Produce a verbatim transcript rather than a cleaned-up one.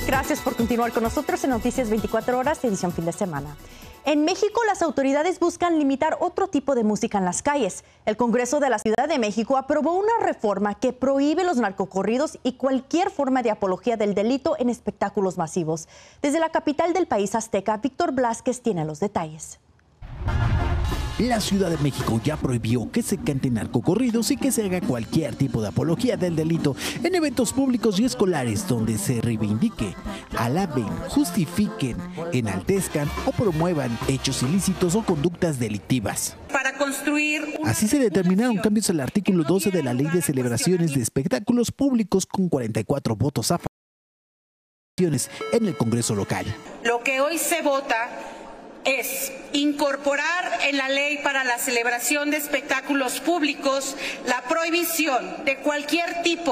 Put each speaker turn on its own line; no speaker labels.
Gracias por continuar con nosotros en Noticias veinticuatro horas, edición fin de semana. En México, las autoridades buscan limitar otro tipo de música en las calles. El Congreso de la Ciudad de México aprobó una reforma que prohíbe los narcocorridos y cualquier forma de apología del delito en espectáculos masivos. Desde la capital del país azteca, Víctor Blázquez tiene los detalles.
La Ciudad de México ya prohibió que se canten narcocorridos y que se haga cualquier tipo de apología del delito en eventos públicos y escolares donde se reivindique, alaben, justifiquen, enaltezcan o promuevan hechos ilícitos o conductas delictivas.
Para construir una...
Así se determinaron cambios al artículo doce de la Ley de Celebraciones de Espectáculos Públicos con cuarenta y cuatro votos a favor en el Congreso local.
Lo que hoy se vota es incorporar en la ley para la celebración de espectáculos públicos la prohibición de cualquier tipo